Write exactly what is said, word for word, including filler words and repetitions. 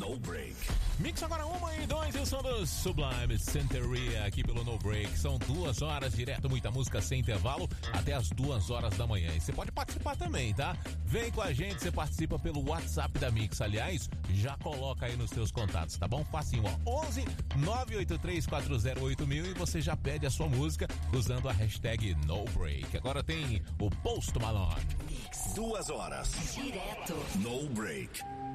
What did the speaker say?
No Break. Mix agora uma e dois e o som do Sublime Century aqui pelo No Break. São duas horas direto, muita música sem intervalo até as duas horas da manhã. E você pode participar também, tá? Vem com a gente, você participa pelo WhatsApp da Mix. Aliás, já coloca aí nos seus contatos, tá bom? Facinho, ó. onze nove oito três quatro zero oito mil e você já pede a sua música usando a hashtag No Break. Agora tem o Post Malone. Duas horas. Direto. No Break.